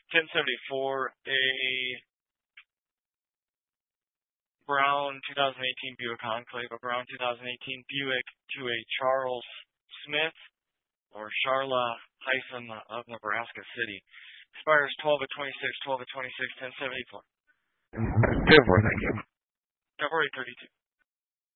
1074, a Brown 2018 Buick Enclave, a Brown 2018 Buick to a Charles Smith or Charla Hyson of Nebraska City. Expires 12 of 26, 12 of 26, 1074. February, thank you. February 32.